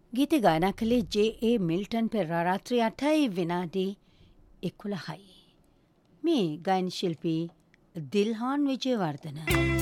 ගීත ගායනා කළේ ජේ.ඒ. මිල්ටන් පෙරේරා රාත්‍රී 8යි විනාඩි 11යි. මේ ගායන ශිල්පී දිල්හාන් විජේවර්ධන.